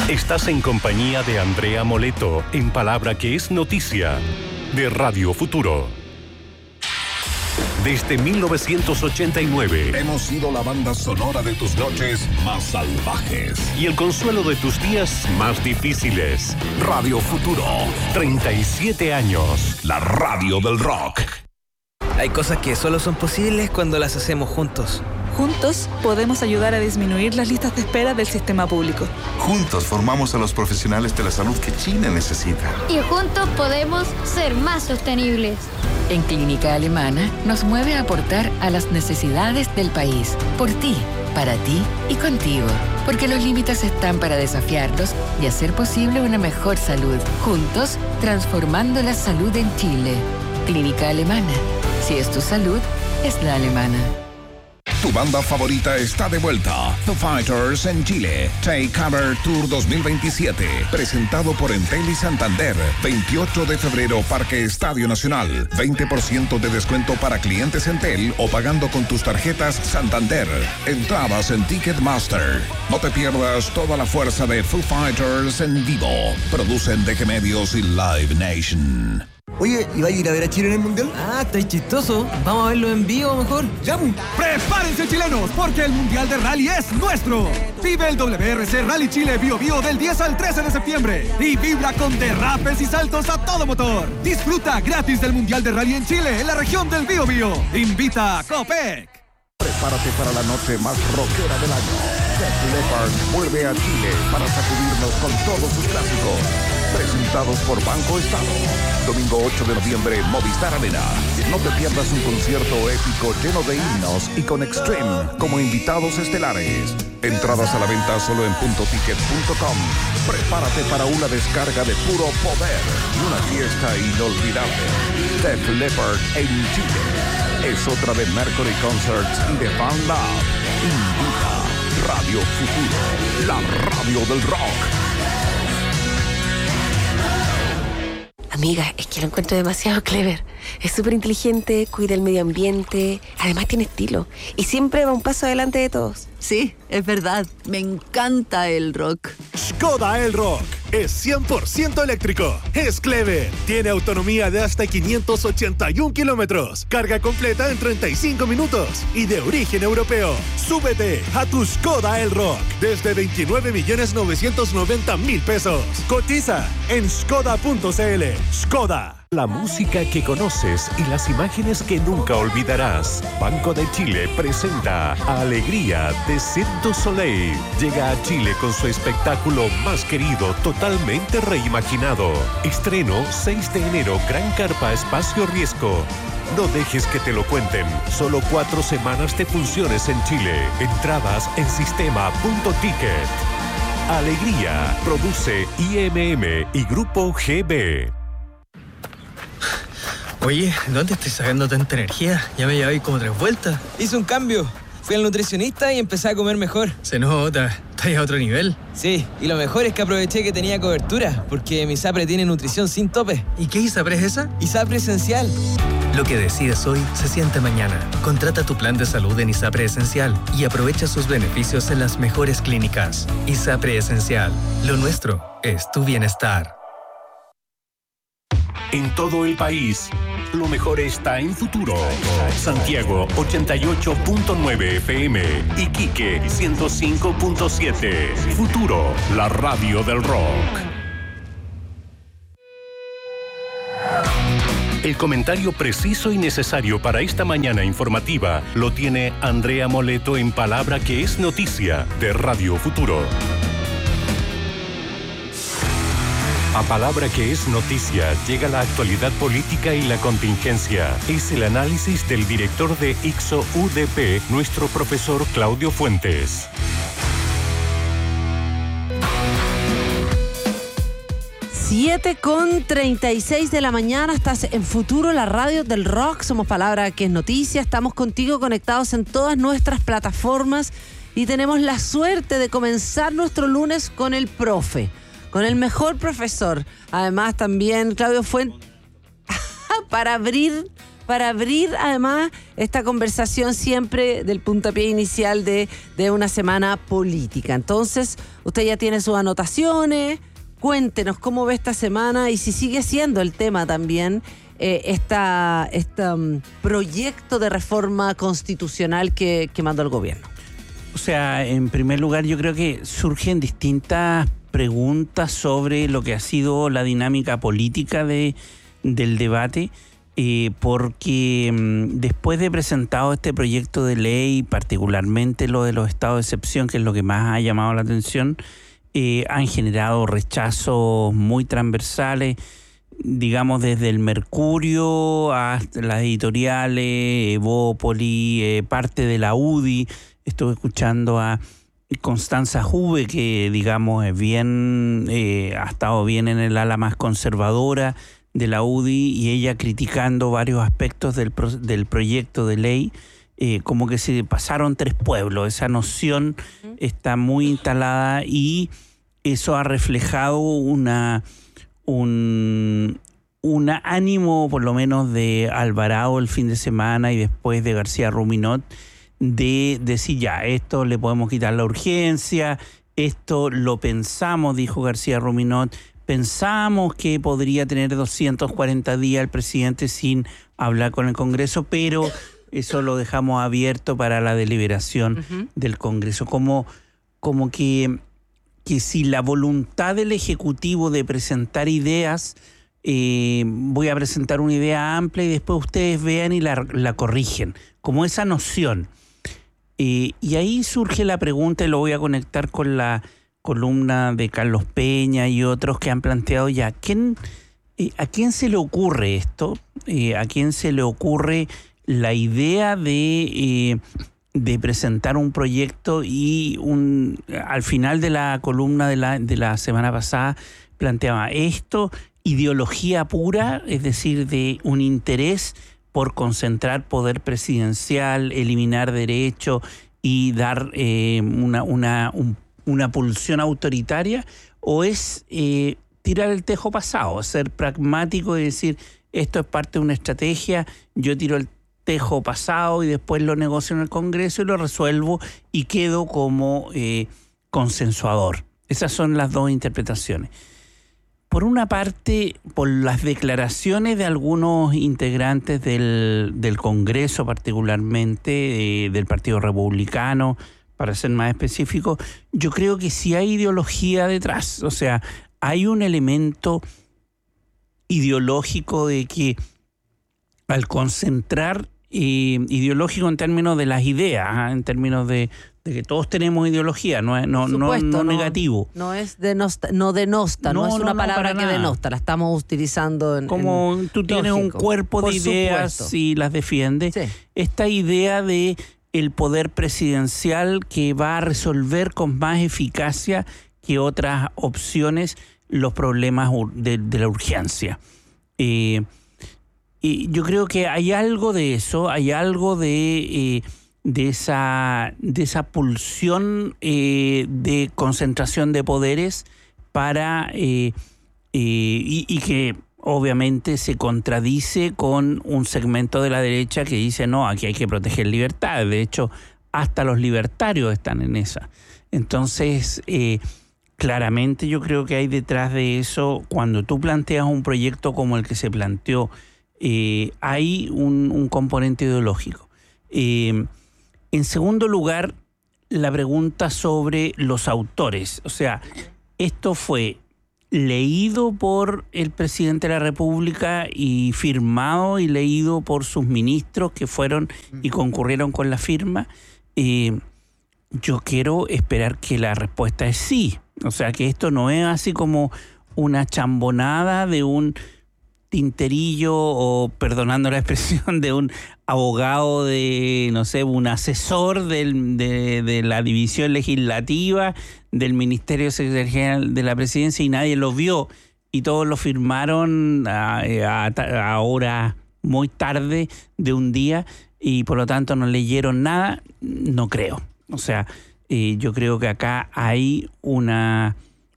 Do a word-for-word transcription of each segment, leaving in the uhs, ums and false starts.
Estás en compañía de Andrea Moleto, en Palabra que es Noticia, de Radio Futuro. Desde mil novecientos ochenta y nueve hemos sido la banda sonora de tus noches más salvajes y el consuelo de tus días más difíciles. Radio Futuro, treinta y siete años. La radio del rock. Hay cosas que solo son posibles cuando las hacemos juntos. Juntos podemos ayudar a disminuir las listas de espera del sistema público. Juntos formamos a los profesionales de la salud que Chile necesita. Y juntos podemos ser más sostenibles. En Clínica Alemana nos mueve a aportar a las necesidades del país. Por ti, para ti y contigo. Porque los límites están para desafiarlos y hacer posible una mejor salud. Juntos, transformando la salud en Chile. Clínica Alemana. Si es tu salud, es la alemana. Tu banda favorita está de vuelta. Foo Fighters en Chile. Take Cover Tour dos mil veintisiete. Presentado por Entel y Santander. veintiocho de febrero, Parque Estadio Nacional. veinte por ciento de descuento para clientes Entel o pagando con tus tarjetas Santander. Entradas en Ticketmaster. No te pierdas toda la fuerza de Foo Fighters en vivo. Producen D G Medios y Live Nation. Oye, ¿y va a ir a ver a Chile en el Mundial? Ah, estáis chistoso. Vamos a verlo en vivo mejor. ¡Ya! ¡Prepárense, chilenos! Porque el Mundial de Rally es nuestro. Vive el W R C Rally Chile Bio Bio del diez al trece de septiembre. Y vibra con derrapes y saltos a todo motor. Disfruta gratis del Mundial de Rally en Chile, en la región del Bio Bio. Invita a Copec. Prepárate para la noche más rockera del año. Def Leppard vuelve a Chile para sacudirnos con todos sus clásicos. Presentados por Banco Estado. Domingo ocho de noviembre, Movistar Arena. No te pierdas un concierto épico lleno de himnos y con Extreme como invitados estelares. Entradas a la venta solo en punto ticket punto com. Prepárate para una descarga de puro poder y una fiesta inolvidable. Def Leppard en Chile. Es otra de Mercury Concerts y de Fan Lab. Invita Radio Futuro, la radio del rock. Amiga, es que lo encuentro demasiado clever. Es súper inteligente, cuida el medio ambiente, además tiene estilo y siempre va un paso adelante de todos. Sí, es verdad. Me encanta el rock. Skoda El-Rock es cien por ciento eléctrico. Es clever. Tiene autonomía de hasta quinientos ochenta y un kilómetros. Carga completa en treinta y cinco minutos. Y de origen europeo. Súbete a tu Skoda El-Rock desde veintinueve millones novecientos noventa mil pesos. Cotiza en skoda punto c l. Skoda. La música que conoces y las imágenes que nunca olvidarás. Banco de Chile presenta Alegría de Cirque du Soleil. Llega a Chile con su espectáculo más querido, totalmente reimaginado. Estreno seis de enero, Gran Carpa Espacio Riesgo. No dejes que te lo cuenten. Solo cuatro semanas de funciones en Chile. Entradas en sistema punto ticket. Alegría. Produce I M M y Grupo G B. Oye, ¿dónde estoy sacando tanta energía? Ya me llevé como tres vueltas. Hice un cambio. Fui al nutricionista y empecé a comer mejor. Se nota. ¿Estás a otro nivel? Sí, y lo mejor es que aproveché que tenía cobertura, porque mi ISAPRE tiene nutrición sin tope. ¿Y qué ISAPRE es esa? ISAPRE Esencial. Lo que decides hoy se siente mañana. Contrata tu plan de salud en ISAPRE Esencial y aprovecha sus beneficios en las mejores clínicas. ISAPRE Esencial. Lo nuestro es tu bienestar. En todo el país, lo mejor está en Futuro. Santiago ochenta y ocho punto nueve F M, Iquique ciento cinco punto siete. Futuro, la radio del rock. El comentario preciso y necesario para esta mañana informativa lo tiene Andrea Moleto en Palabra que es Noticia, de Radio Futuro. A Palabra que es Noticia llega la actualidad política y la contingencia. Es el análisis del director de I C S O U D P, nuestro profesor Claudio Fuentes. siete con treinta y seis de la mañana, estás en Futuro, la radio del rock. Somos Palabra que es Noticia. Estamos contigo conectados en todas nuestras plataformas y tenemos la suerte de comenzar nuestro lunes con el profe. Con el mejor profesor. Además, también Claudio Fuentes, para abrir para abrir además esta conversación siempre del puntapié inicial de, de una semana política. Entonces, usted ya tiene sus anotaciones, cuéntenos cómo ve esta semana y si sigue siendo el tema también eh, esta, este um, proyecto de reforma constitucional que, que mandó el gobierno. O sea, en primer lugar, yo creo que surgen distintas preguntas sobre lo que ha sido la dinámica política de, del debate, eh, porque mmm, después de presentado este proyecto de ley, particularmente lo de los estados de excepción, que es lo que más ha llamado la atención, eh, han generado rechazos muy transversales, digamos desde el Mercurio hasta las editoriales, Evópoli, eh, parte de la U D I. Estuve escuchando a Constanza Juve, que digamos es bien, eh, ha estado bien en el ala más conservadora de la U D I, y ella criticando varios aspectos del, pro, del proyecto de ley, eh, como que se pasaron tres pueblos. Esa noción está muy instalada y eso ha reflejado una, un, un ánimo, por lo menos de Alvarado el fin de semana y después de García Ruminot, de decir ya, esto le podemos quitar la urgencia, esto lo pensamos, dijo García Ruminot, pensamos que podría tener doscientos cuarenta días el presidente sin hablar con el Congreso, pero eso lo dejamos abierto para la deliberación uh-huh. del Congreso. Como, como que, que si la voluntad del Ejecutivo de presentar ideas, eh, voy a presentar una idea amplia y después ustedes vean y la, la corrigen, como esa noción. Eh, y ahí surge la pregunta, y lo voy a conectar con la columna de Carlos Peña y otros que han planteado ya, ¿quién, eh, ¿a quién se le ocurre esto? Eh, ¿A quién se le ocurre la idea de, eh, de presentar un proyecto? Y un, al final de la columna de la, de la semana pasada planteaba esto, ideología pura, es decir, de un interés por concentrar poder presidencial, eliminar derechos y dar eh, una, una, un, una pulsión autoritaria, o es eh, tirar el tejo pasado, ser pragmático y decir, esto es parte de una estrategia, yo tiro el tejo pasado y después lo negocio en el Congreso y lo resuelvo y quedo como eh, consensuador. Esas son las dos interpretaciones. Por una parte, por las declaraciones de algunos integrantes del, del Congreso, particularmente eh, del Partido Republicano, para ser más específico, yo creo que sí hay ideología detrás. O sea, hay un elemento ideológico de que al concentrar, eh, ideológico en términos de las ideas, ¿eh? en términos de... de que todos tenemos ideología, no es no, supuesto, no, no, no negativo. No es denosta, no denosta, no, no es una no, palabra no, que denosta, la estamos utilizando en... Como en, tú tienes lógico, un cuerpo de ideas supuesto. Y las defiendes, sí. Esta idea de el poder presidencial que va a resolver con más eficacia que otras opciones los problemas de, de la urgencia. Eh, y yo creo que hay algo de eso, hay algo de... Eh, de esa, de esa pulsión eh, de concentración de poderes para eh, eh, y, y que obviamente se contradice con un segmento de la derecha que dice no, aquí hay que proteger libertades. De hecho, hasta los libertarios están en esa. Entonces, eh, claramente yo creo que hay detrás de eso, cuando tú planteas un proyecto como el que se planteó, eh, hay un, un componente ideológico. Eh, En segundo lugar, la pregunta sobre los autores. O sea, esto fue leído por el presidente de la República y firmado y leído por sus ministros que fueron y concurrieron con la firma. Eh, yo quiero esperar que la respuesta es sí. O sea, que esto no es así como una chambonada de un tinterillo o, perdonando la expresión, de un abogado de, no sé, un asesor del, de, de la división legislativa del Ministerio Secretarial de la Presidencia y nadie lo vio y todos lo firmaron a, a, a hora muy tarde de un día y por lo tanto no leyeron nada. No creo. O sea, eh, yo creo que acá hay una,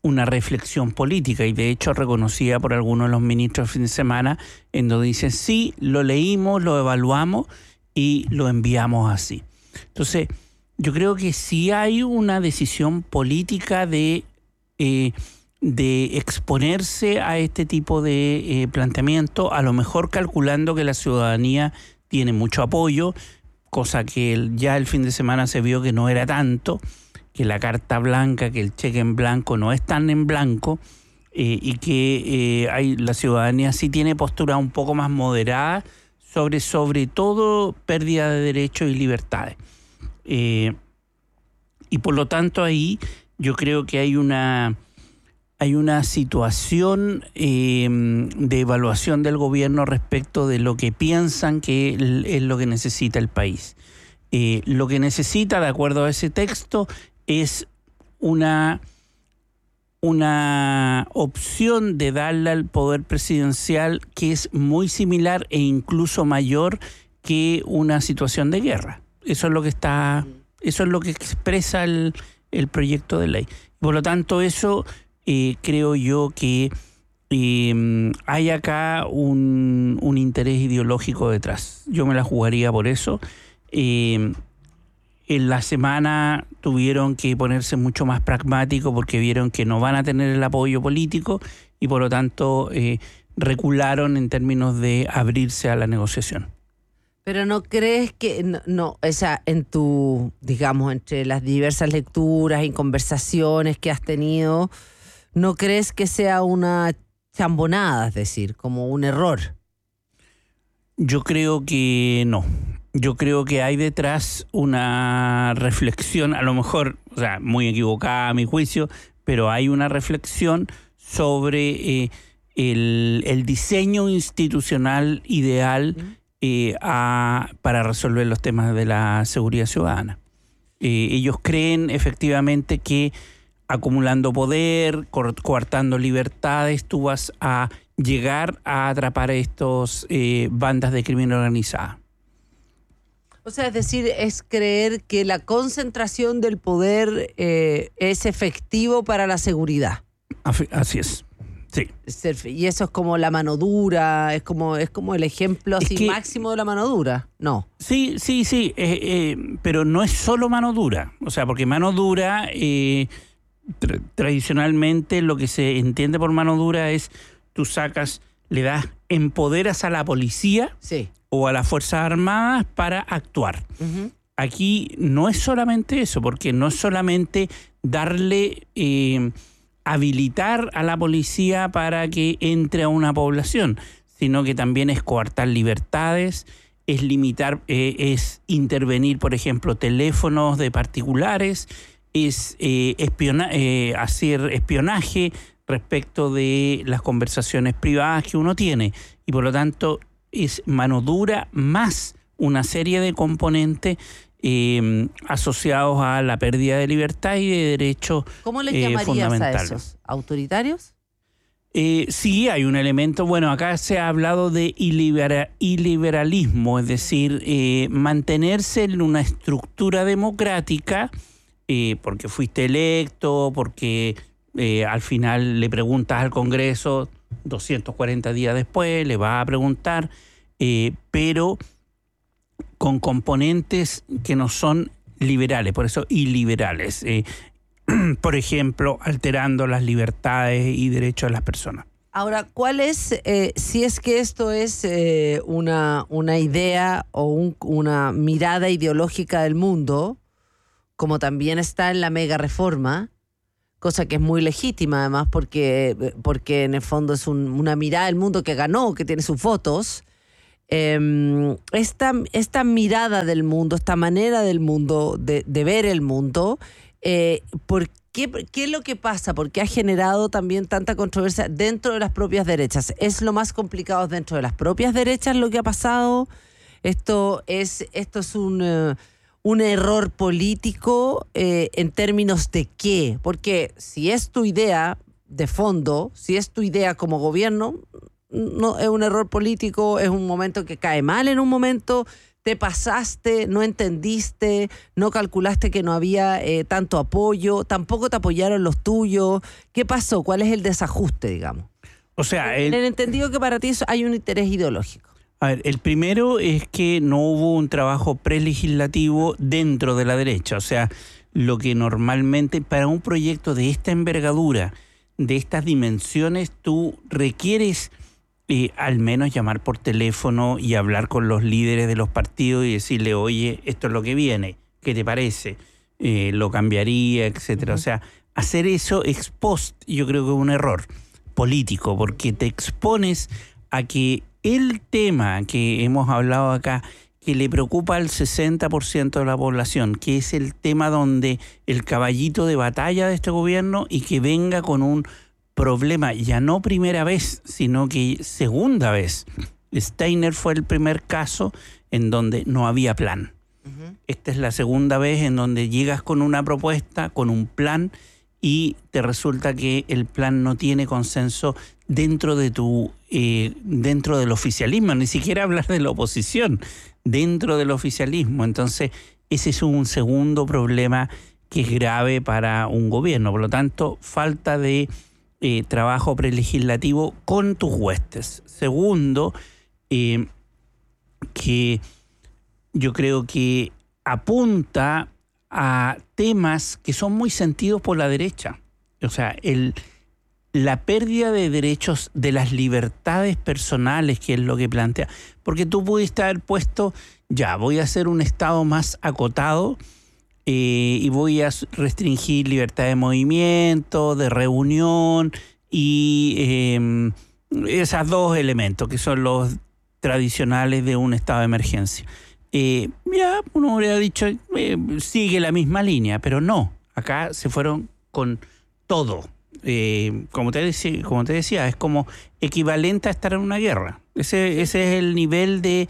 una reflexión política, y de hecho reconocida por algunos de los ministros el fin de semana, en donde dicen sí, lo leímos, lo evaluamos y lo enviamos así. Entonces, yo creo que sí hay una decisión política de, eh, de exponerse a este tipo de eh, planteamiento, a lo mejor calculando que la ciudadanía tiene mucho apoyo, cosa que el, ya el fin de semana se vio que no era tanto, que la carta blanca, que el cheque en blanco no es tan en blanco, eh, y que eh, hay, la ciudadanía sí tiene postura un poco más moderada sobre, sobre todo pérdida de derechos y libertades. Eh, y por lo tanto ahí yo creo que hay una, hay una situación eh, de evaluación del gobierno respecto de lo que piensan que es lo que necesita el país. Eh, lo que necesita, de acuerdo a ese texto, es una, una opción de darle al poder presidencial que es muy similar e incluso mayor que una situación de guerra. Eso es lo que está, eso es lo que expresa el, el proyecto de ley. Por lo tanto, eso eh, creo yo que eh, hay acá un, un interés ideológico detrás. Yo me la jugaría por eso. Eh, en la semana tuvieron que ponerse mucho más pragmáticos porque vieron que no van a tener el apoyo político y por lo tanto eh, recularon en términos de abrirse a la negociación. Pero no crees que, no, no, o sea, en tu, digamos, entre las diversas lecturas y conversaciones que has tenido, ¿no crees que sea una chambonada, es decir, como un error? Yo creo que no. Yo creo que hay detrás una reflexión, a lo mejor, o sea, muy equivocada a mi juicio, pero hay una reflexión sobre eh, el, el diseño institucional ideal ¿Mm? Eh, a, para resolver los temas de la seguridad ciudadana. Eh, ellos creen efectivamente que acumulando poder, co- coartando libertades, tú vas a llegar a atrapar a estos eh, bandas de crimen organizada. O sea, es decir, es creer que la concentración del poder eh, es efectivo para la seguridad. Así es. Sí. Y eso es como la mano dura, es como es como el ejemplo así que, máximo de la mano dura, ¿no? Sí, sí, sí, eh, eh, pero no es solo mano dura, o sea, porque mano dura, eh, tra- tradicionalmente lo que se entiende por mano dura es tú sacas, le das, empoderas a la policía sí. o a las Fuerzas Armadas para actuar. Uh-huh. Aquí no es solamente eso, porque no es solamente darle... Eh, habilitar a la policía para que entre a una población, sino que también es coartar libertades, es limitar, eh, es intervenir, por ejemplo, teléfonos de particulares, es eh, espiona- eh, hacer espionaje respecto de las conversaciones privadas que uno tiene, y por lo tanto es mano dura más una serie de componentes Eh, asociados a la pérdida de libertad y de derechos fundamentales. ¿Cómo le llamarías eh, a esos? ¿Autoritarios? Eh, sí, hay un elemento, bueno, acá se ha hablado de ilibera, iliberalismo, es decir, eh, mantenerse en una estructura democrática, eh, porque fuiste electo, porque eh, al final le preguntas al Congreso, doscientos cuarenta días después, le vas a preguntar, eh, pero... con componentes que no son liberales, por eso iliberales. Eh, por ejemplo, alterando las libertades y derechos de las personas. Ahora, ¿cuál es, eh, si es que esto es eh, una, una idea o un, una mirada ideológica del mundo, como también está en la mega reforma, cosa que es muy legítima además porque, porque en el fondo es un, una mirada del mundo que ganó, que tiene sus votos, Eh, esta, esta mirada del mundo, esta manera del mundo, de, de ver el mundo, eh, ¿por qué, qué es lo que pasa? ¿Por qué ha generado también tanta controversia dentro de las propias derechas? ¿Es lo más complicado dentro de las propias derechas lo que ha pasado? ¿Esto es, esto es un, uh, un error político eh, en términos de qué? Porque si es tu idea de fondo, si es tu idea como gobierno... no es un error político, es un momento que cae mal en un momento, te pasaste, no entendiste, no calculaste que no había eh, tanto apoyo, tampoco te apoyaron los tuyos. ¿Qué pasó? ¿Cuál es el desajuste, digamos? O sea, el, en el entendido que para ti eso hay un interés ideológico. A ver, el primero es que no hubo un trabajo prelegislativo dentro de la derecha. O sea, lo que normalmente para un proyecto de esta envergadura, de estas dimensiones, tú requieres eh, al menos llamar por teléfono y hablar con los líderes de los partidos y decirle, oye, esto es lo que viene, ¿qué te parece? Eh, lo cambiaría, etcétera. Uh-huh. O sea, hacer eso ex post yo creo que es un error político, porque te expones a que el tema que hemos hablado acá, que le preocupa al sesenta por ciento de la población, que es el tema donde el caballito de batalla de este gobierno, y que venga con un problema ya no primera vez, sino que segunda vez. Steiner fue el primer caso en donde no había plan. Uh-huh. Esta es la segunda vez en donde llegas con una propuesta, con un plan, y te resulta que el plan no tiene consenso dentro de tu eh, dentro del oficialismo, ni siquiera hablar de la oposición, dentro del oficialismo. Entonces, ese es un segundo problema que es grave para un gobierno. Por lo tanto, falta de eh, trabajo prelegislativo con tus huestes. Segundo, eh, que yo creo que apunta a temas que son muy sentidos por la derecha. O sea, el, la pérdida de derechos, de las libertades personales, que es lo que plantea. Porque tú pudiste haber puesto, ya, voy a hacer un Estado más acotado eh, y voy a restringir libertad de movimiento, de reunión y eh, esos dos elementos que son los tradicionales de un estado de emergencia. Eh, ya uno habría dicho, eh, sigue la misma línea, pero no, acá se fueron con todo. Eh, como, te decía, como te decía, es como equivalente a estar en una guerra. Ese, ese es el nivel de,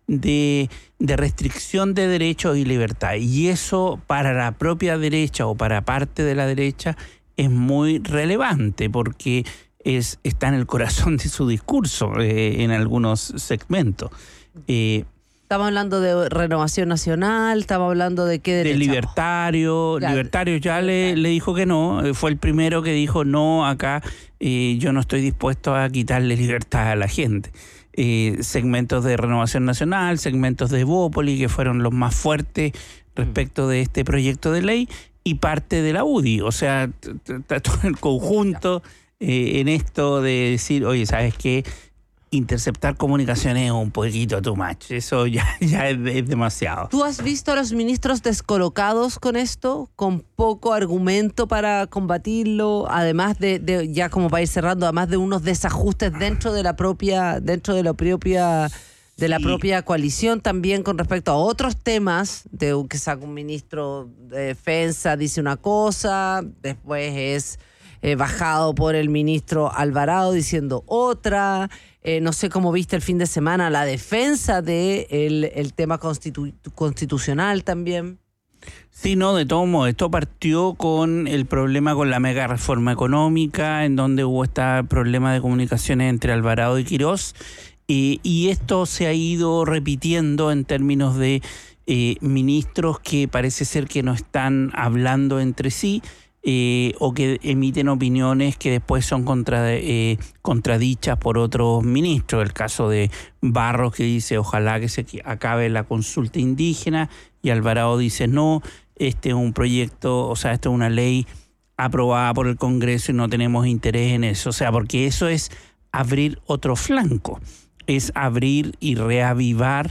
de, de restricción de derechos y libertad. Y eso para la propia derecha o para parte de la derecha es muy relevante, porque es, está en el corazón de su discurso eh, en algunos segmentos. Eh, Estamos hablando de Renovación Nacional, estamos hablando de qué derecha. De Libertario. Ya, Libertario ya le, le dijo que no, fue el primero que dijo no, acá eh, yo no estoy dispuesto a quitarle libertad a la gente. Eh, segmentos de Renovación Nacional, segmentos de Evópoli, que fueron los más fuertes respecto de este proyecto de ley, y parte de la U D I. O sea, está todo el conjunto eh, en esto de decir, oye, ¿sabes qué? Interceptar comunicaciones es un poquito too much. Eso ya, ya es, es demasiado. ¿Tú has visto a los ministros descolocados con esto? Con poco argumento para combatirlo, además de, de ya como para ir cerrando, además de unos desajustes dentro de la propia, dentro de la propia, de la sí. propia coalición, también con respecto a otros temas, de que saca un ministro de defensa, dice una cosa, después es eh, bajado por el ministro Alvarado diciendo otra. Eh, no sé cómo viste el fin de semana la defensa de el, el tema constitu- constitucional también. Sí, no, de todos modos, esto partió con el problema con la mega reforma económica, en donde hubo este problema de comunicaciones entre Alvarado y Quirós, eh, y esto se ha ido repitiendo en términos de eh, ministros que parece ser que no están hablando entre sí, Eh, o que emiten opiniones que después son contra, eh, contradichas por otros ministros. El caso de Barros, que dice ojalá que se acabe la consulta indígena, y Alvarado dice no, este es un proyecto, o sea, esto es una ley aprobada por el Congreso y no tenemos interés en eso. O sea, porque eso es abrir otro flanco, es abrir y reavivar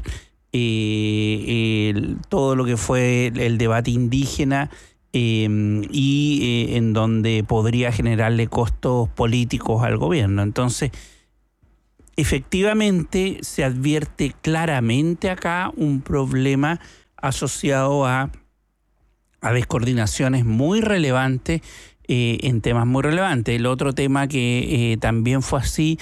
eh, el, todo lo que fue el, el debate indígena, Eh, y eh, en donde podría generarle costos políticos al gobierno. Entonces, efectivamente se advierte claramente acá un problema asociado a, a descoordinaciones muy relevantes eh, en temas muy relevantes. El otro tema que eh, también fue así